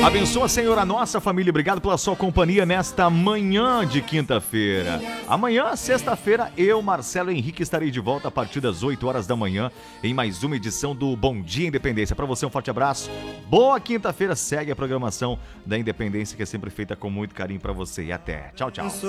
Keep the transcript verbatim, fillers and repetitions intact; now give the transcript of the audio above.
Abençoa, Senhor, a nossa família. Obrigado pela sua companhia nesta manhã de quinta-feira. Amanhã, sexta-feira, eu, Marcelo Henrique, estarei de volta a partir das oito horas da manhã em mais uma edição do Bom Dia Independência. Para você, um forte abraço. Boa quinta-feira. Segue a programação da Independência, que é sempre feita com muito carinho para você. E até. Tchau, tchau.